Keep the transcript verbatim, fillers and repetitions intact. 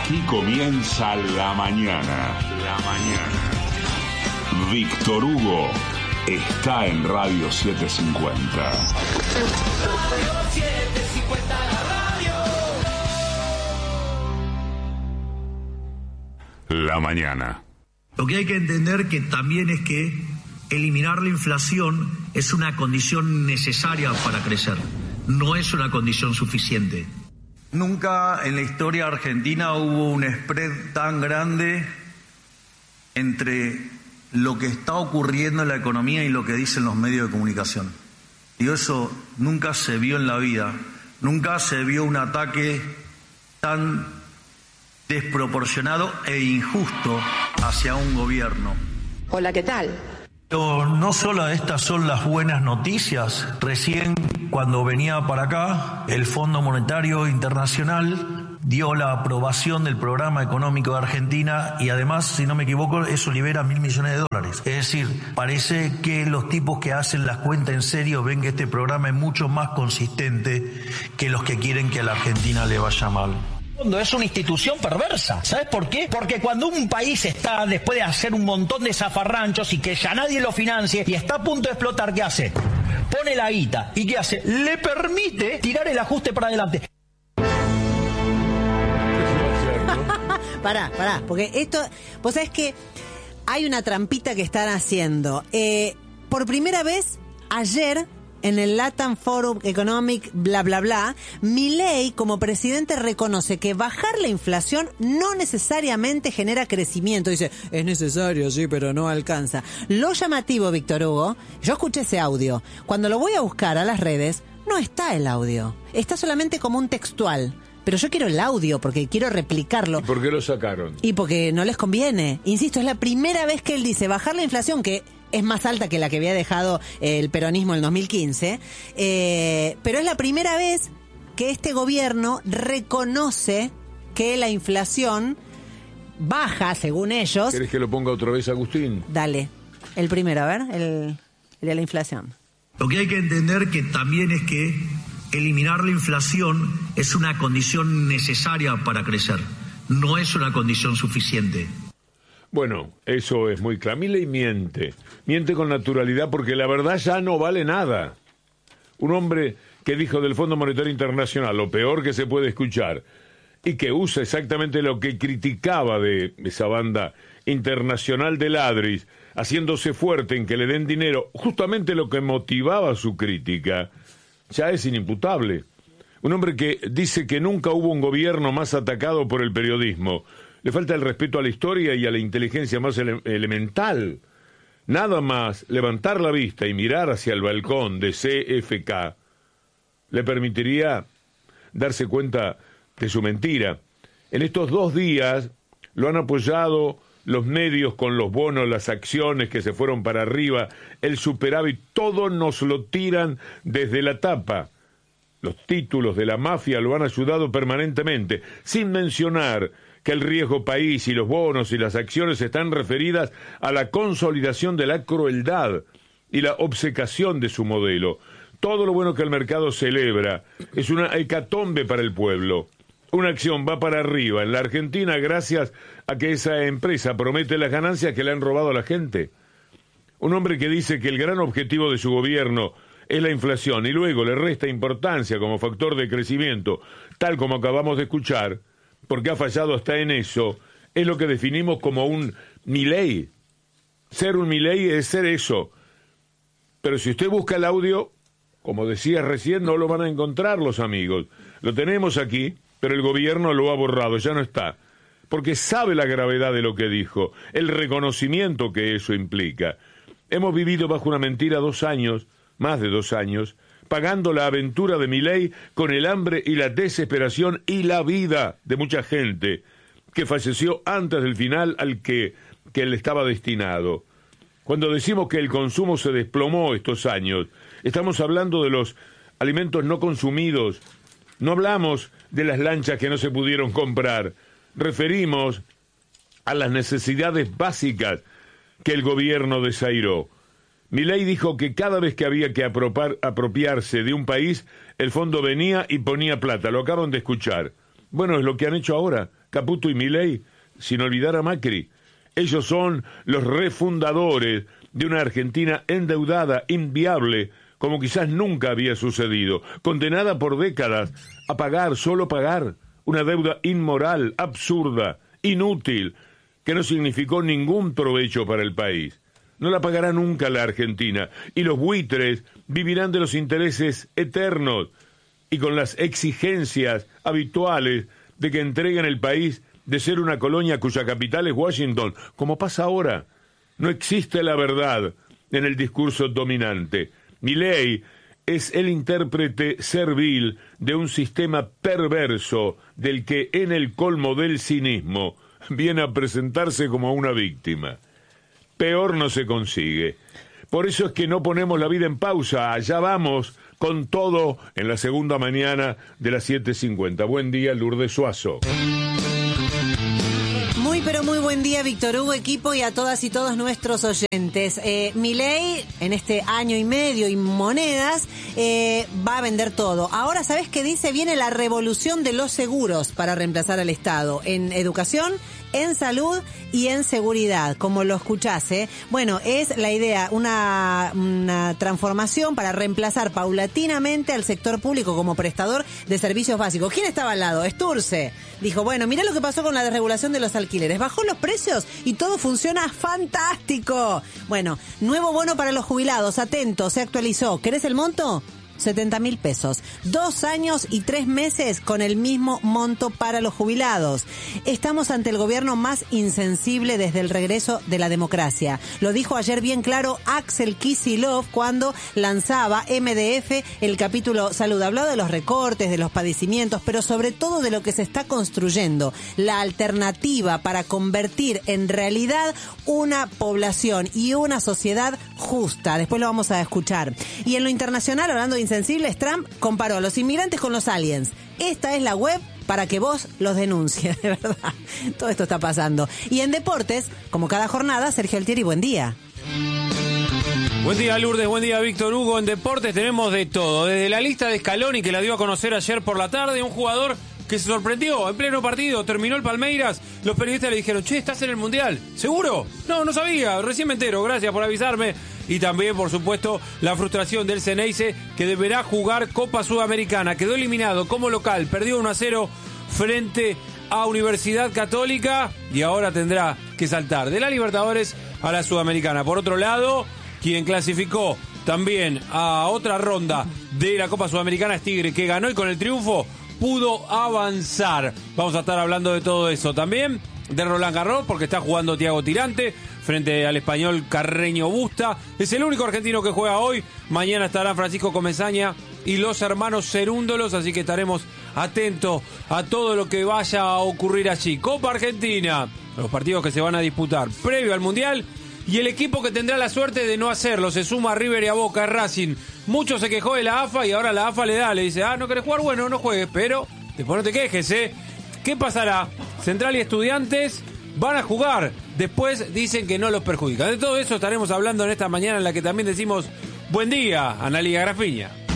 Aquí comienza La Mañana. La Mañana. Víctor Hugo está en Radio setecientos cincuenta. Radio setecientos cincuenta, la radio. La Mañana. Lo que hay que entender que también es que eliminar la inflación es una condición necesaria para crecer, no es una condición suficiente. Nunca en la historia argentina hubo un spread tan grande entre lo que está ocurriendo en la economía y lo que dicen los medios de comunicación. Y eso nunca se vio en la vida, nunca se vio un ataque tan desproporcionado e injusto hacia un gobierno. Hola, ¿qué tal? Pero no solo estas son las buenas noticias. Recién, cuando venía para acá, el Fondo Monetario Internacional dio la aprobación del programa económico de Argentina y además, si no me equivoco, eso libera mil millones de dólares. Es decir, parece que los tipos que hacen las cuentas en serio ven que este programa es mucho más consistente que los que quieren que a la Argentina le vaya mal. Es una institución perversa. ¿Sabes por qué? Porque cuando un país está, después de hacer un montón de zafarranchos y que ya nadie lo financie y está a punto de explotar, ¿qué hace? Pone la guita. ¿Y qué hace? Le permite tirar el ajuste para adelante. Pará, pará, porque esto, vos sabés que hay una trampita que están haciendo. Eh, por primera vez, ayer, en el Latam Forum Economic, bla, bla, bla, Milei, como presidente, reconoce que bajar la inflación no necesariamente genera crecimiento. Dice, es necesario, sí, pero no alcanza. Lo llamativo, Víctor Hugo, yo escuché ese audio. Cuando lo voy a buscar a las redes, no está el audio. Está solamente como un textual. Pero yo quiero el audio porque quiero replicarlo. ¿Y por qué lo sacaron? Y porque no les conviene. Insisto, es la primera vez que él dice bajar la inflación, que es más alta que la que había dejado el peronismo en el dos mil quince, eh, pero es la primera vez que este gobierno reconoce que la inflación baja, según ellos. ¿Querés que lo ponga otra vez, Agustín? Dale, el primero, a ver, el, el de la inflación. Lo que hay que entender que también es que eliminar la inflación es una condición necesaria para crecer, no es una condición suficiente. Bueno, eso es muy claro. Milei miente, miente con naturalidad porque la verdad ya no vale nada. Un hombre que dijo del Fondo Monetario Internacional lo peor que se puede escuchar y que usa exactamente lo que criticaba de esa banda internacional de ladris, haciéndose fuerte en que le den dinero, justamente lo que motivaba su crítica, ya es inimputable. Un hombre que dice que nunca hubo un gobierno más atacado por el periodismo. Le falta el respeto a la historia y a la inteligencia más ele- elemental. Nada más levantar la vista y mirar hacia el balcón de C F K le permitiría darse cuenta de su mentira. En estos dos días lo han apoyado los medios con los bonos, las acciones que se fueron para arriba, el superávit, todo nos lo tiran desde la tapa. Los títulos de la mafia lo han ayudado permanentemente, sin mencionar que el riesgo país y los bonos y las acciones están referidas a la consolidación de la crueldad y la obcecación de su modelo. Todo lo bueno que el mercado celebra es una hecatombe para el pueblo. Una acción va para arriba en la Argentina gracias a que esa empresa promete las ganancias que le han robado a la gente. Un hombre que dice que el gran objetivo de su gobierno es la inflación y luego le resta importancia como factor de crecimiento, tal como acabamos de escuchar, porque ha fallado hasta en eso, es lo que definimos como un Milei. Ser un Milei es ser eso. Pero si usted busca el audio, como decías recién, no lo van a encontrar los amigos. Lo tenemos aquí, pero el gobierno lo ha borrado, ya no está. Porque sabe la gravedad de lo que dijo, el reconocimiento que eso implica. Hemos vivido bajo una mentira dos años, más de dos años, pagando la aventura de Milei con el hambre y la desesperación y la vida de mucha gente que falleció antes del final al que, que él estaba destinado. Cuando decimos que el consumo se desplomó estos años, estamos hablando de los alimentos no consumidos, no hablamos de las lanchas que no se pudieron comprar, referimos a las necesidades básicas que el gobierno desairó. Milei dijo que cada vez que había que apropar, apropiarse de un país, el fondo venía y ponía plata. Lo acaban de escuchar. Bueno, es lo que han hecho ahora. Caputo y Milei, sin olvidar a Macri. Ellos son los refundadores de una Argentina endeudada, inviable, como quizás nunca había sucedido, condenada por décadas a pagar, solo pagar, una deuda inmoral, absurda, inútil, que no significó ningún provecho para el país. No la pagará nunca la Argentina, y los buitres vivirán de los intereses eternos y con las exigencias habituales de que entreguen el país de ser una colonia cuya capital es Washington, como pasa ahora. No existe la verdad en el discurso dominante. Milei es el intérprete servil de un sistema perverso del que en el colmo del cinismo viene a presentarse como una víctima. Peor no se consigue. Por eso es que no ponemos la vida en pausa. Allá vamos con todo en la segunda mañana de las siete cincuenta. Buen día, Lourdes Suazo. Muy, pero muy buen día, Víctor Hugo, equipo, y a todas y todos nuestros oyentes. Eh, Milei, en este año y medio y monedas, eh, va a vender todo. Ahora, ¿sabés qué dice? Viene la revolución de los seguros para reemplazar al Estado en educación, en salud y en seguridad, como lo escuchás, ¿eh? Bueno, es la idea, una, una transformación para reemplazar paulatinamente al sector público como prestador de servicios básicos. ¿Quién estaba al lado? Sturze. Dijo, bueno, mirá lo que pasó con la desregulación de los alquileres. Bajó los precios y todo funciona fantástico. Bueno, nuevo bono para los jubilados. Atento, se actualizó. ¿Querés el monto? setenta mil pesos. Dos años y tres meses con el mismo monto para los jubilados. Estamos ante el gobierno más insensible desde el regreso de la democracia. Lo dijo ayer bien claro Axel Kicillof cuando lanzaba M D F el capítulo Salud. Hablaba de los recortes, de los padecimientos, pero sobre todo de lo que se está construyendo. La alternativa para convertir en realidad una población y una sociedad justa. Después lo vamos a escuchar. Y en lo internacional, hablando de insensibles, Trump comparó a los inmigrantes con los aliens. Esta es la web para que vos los denuncies, de verdad. Todo esto está pasando. Y en deportes, como cada jornada, Sergio Altieri, buen día. Buen día, Lourdes, buen día, Víctor Hugo. En deportes tenemos de todo. Desde la lista de Scaloni, que la dio a conocer ayer por la tarde, un jugador que se sorprendió en pleno partido, terminó el Palmeiras, los periodistas le dijeron, che, ¿estás en el Mundial? ¿Seguro? No, no sabía, recién me entero, gracias por avisarme. Y también, por supuesto, la frustración del Ceneice, que deberá jugar Copa Sudamericana. Quedó eliminado como local, perdió uno a cero frente a Universidad Católica y ahora tendrá que saltar de la Libertadores a la Sudamericana. Por otro lado, quien clasificó también a otra ronda de la Copa Sudamericana es Tigre, que ganó y con el triunfo pudo avanzar. Vamos a estar hablando de todo eso también, de Roland Garros, porque está jugando Thiago Tirante frente al español Carreño Busta. Es el único argentino que juega hoy. Mañana estarán Francisco Comesaña y los hermanos Cerúndolos, así que estaremos atentos a todo lo que vaya a ocurrir allí. Copa Argentina, los partidos que se van a disputar previo al Mundial, y el equipo que tendrá la suerte de no hacerlo se suma a River y a Boca, Racing. Mucho se quejó de la A F A y ahora la A F A le da, le dice, ah, ¿no querés jugar? Bueno, no juegues, pero después no te quejes, ¿eh? ¿Qué pasará? Central y Estudiantes van a jugar. Después dicen que no los perjudica. De todo eso estaremos hablando en esta mañana en la que también decimos buen día, Analía Grafiña.